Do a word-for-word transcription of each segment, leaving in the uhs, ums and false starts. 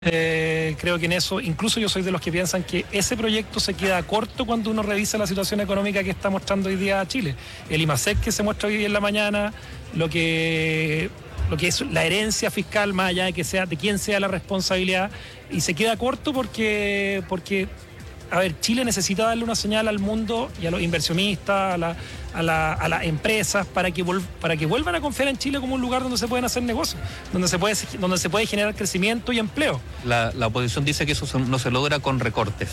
Eh, creo que en eso, incluso yo soy de los que piensan que ese proyecto se queda corto cuando uno revisa la situación económica que está mostrando hoy día Chile. El IMASEC que se muestra hoy día en la mañana, lo que, lo que es la herencia fiscal, más allá de que sea de quién sea la responsabilidad, y se queda corto porque, porque a ver, Chile necesita darle una señal al mundo y a los inversionistas, a, la, a, la, a las empresas, para que, vol, para que vuelvan a confiar en Chile como un lugar donde se pueden hacer negocios, donde se puede, donde se puede generar crecimiento y empleo. La, la oposición dice que eso no se logra con recortes.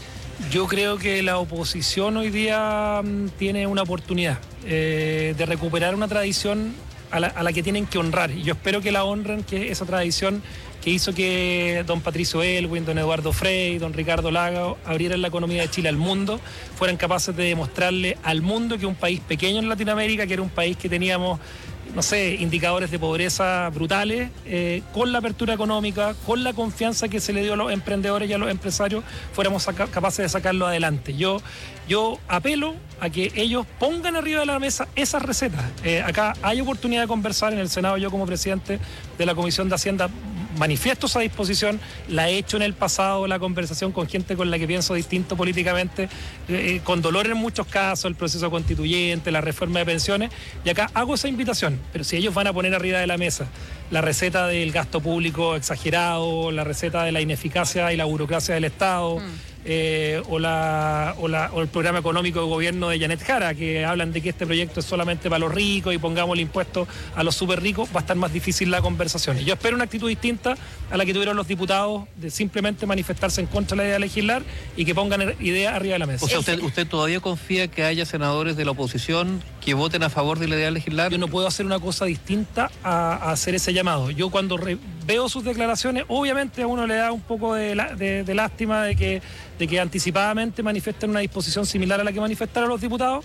Yo creo que la oposición hoy día um, tiene una oportunidad eh, de recuperar una tradición a la, a la que tienen que honrar. Y yo espero que la honren, que esa tradición que hizo que don Patricio Aylwin, don Eduardo Frei, don Ricardo Lagos abrieran la economía de Chile al mundo, fueran capaces de demostrarle al mundo que un país pequeño en Latinoamérica, que era un país que teníamos, no sé, indicadores de pobreza brutales, eh, con la apertura económica, con la confianza que se le dio a los emprendedores y a los empresarios, fuéramos saca- capaces de sacarlo adelante. Yo, yo apelo a que ellos pongan arriba de la mesa esas recetas. Eh, acá hay oportunidad de conversar en el Senado. Yo como presidente de la Comisión de Hacienda manifiesto esa disposición, la he hecho en el pasado, la conversación con gente con la que pienso distinto políticamente, eh, con dolor en muchos casos, el proceso constituyente, la reforma de pensiones, y acá hago esa invitación, pero si ellos van a poner arriba de la mesa la receta del gasto público exagerado, la receta de la ineficacia y la burocracia del Estado, mm. eh, o, la, o, la, o el programa económico de gobierno de Janet Jara, que hablan de que este proyecto es solamente para los ricos y pongamos el impuesto a los súper ricos, va a estar más difícil la conversación. Y yo espero una actitud distinta a la que tuvieron los diputados, de simplemente manifestarse en contra de la idea de legislar y que pongan ideas arriba de la mesa. O sea, ¿usted, usted todavía confía que haya senadores de la oposición que voten a favor de la idea de legislar? Yo no puedo hacer una cosa distinta a, a hacer ese llamado. Yo cuando re, veo sus declaraciones, obviamente a uno le da un poco de, de, de lástima de que, de que anticipadamente manifiesten una disposición similar a la que manifestaron los diputados,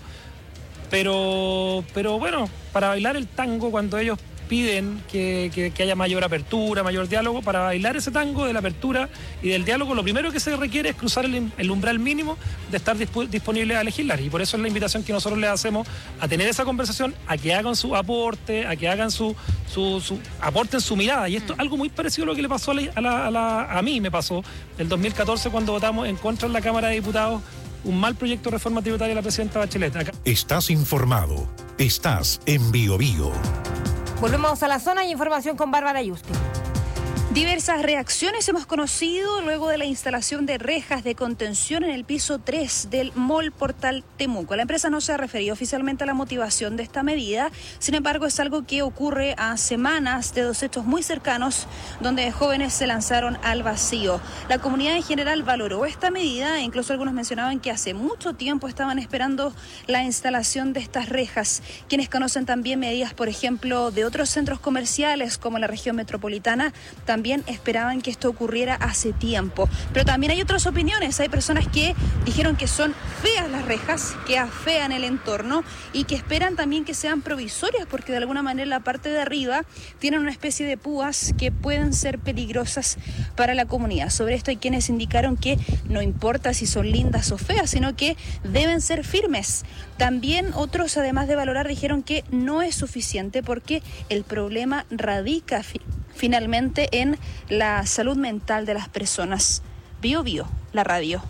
pero, pero bueno, para bailar el tango cuando ellos piden que, que, que haya mayor apertura, mayor diálogo, para bailar ese tango de la apertura y del diálogo, lo primero que se requiere es cruzar el, el umbral mínimo de estar disp- disponible a legislar, y por eso es la invitación que nosotros les hacemos a tener esa conversación, a que hagan su aporte, a que hagan su, su, su aporten su mirada, y esto es algo muy parecido a lo que le pasó a, la, a, la, a, la, a mí me pasó el dos mil catorce cuando votamos en contra en la Cámara de Diputados un mal proyecto de reforma tributaria de la presidenta Bachelet. Acá. Estás informado, estás en Bio Bio. Volvemos a la zona y información con Bárbara Yuste. Diversas reacciones hemos conocido luego de la instalación de rejas de contención en el piso tres del Mall Portal Temuco. La empresa no se ha referido oficialmente a la motivación de esta medida, sin embargo es algo que ocurre a semanas de dos hechos muy cercanos donde jóvenes se lanzaron al vacío. La comunidad en general valoró esta medida e incluso algunos mencionaban que hace mucho tiempo estaban esperando la instalación de estas rejas. Quienes conocen también medidas, por ejemplo, de otros centros comerciales como la región metropolitana, también También esperaban que esto ocurriera hace tiempo. Pero también hay otras opiniones. Hay personas que dijeron que son feas las rejas, que afean el entorno y que esperan también que sean provisorias porque de alguna manera la parte de arriba tienen una especie de púas que pueden ser peligrosas para la comunidad. Sobre esto hay quienes indicaron que no importa si son lindas o feas, sino que deben ser firmes. También otros, además de valorar, dijeron que no es suficiente porque el problema radica fi- finalmente en la salud mental de las personas. Bio Bio, la radio.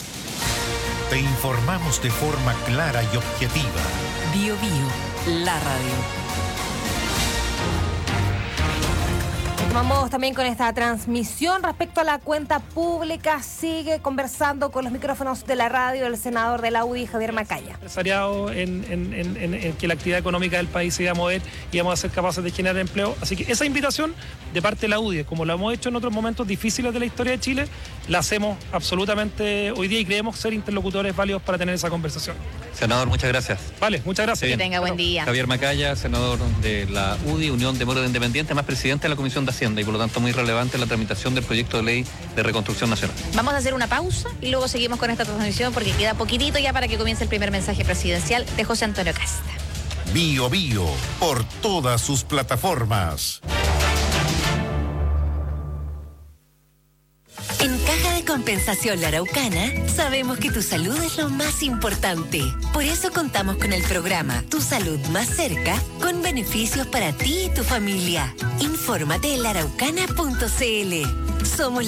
Te informamos de forma clara y objetiva. Bio Bio, la radio. Vamos también con esta transmisión respecto a la cuenta pública. Sigue conversando con los micrófonos de la radio el senador de la U D I, Javier Macaya. Empresariado en, en, en, en, en que la actividad económica del país se iba a mover y vamos a ser capaces de generar empleo. Así que esa invitación de parte de la U D I, como lo hemos hecho en otros momentos difíciles de la historia de Chile, la hacemos absolutamente hoy día y creemos ser interlocutores válidos para tener esa conversación. Senador, muchas gracias. Vale, muchas gracias. Que tenga buen día. Javier Macaya, senador de la U D I, Unión Demócrata Independiente, más presidente de la Comisión de Hacienda y por lo tanto muy relevante la tramitación del proyecto de ley de reconstrucción nacional. Vamos a hacer una pausa y luego seguimos con esta transmisión porque queda poquitito ya para que comience el primer mensaje presidencial de José Antonio Casta. Bio Bio, por todas sus plataformas. En Caja de Compensación La Araucana sabemos que tu salud es lo más importante. Por eso contamos con el programa Tu Salud Más Cerca, con beneficios para ti y tu familia. Infórmate en la araucana punto c l. Somos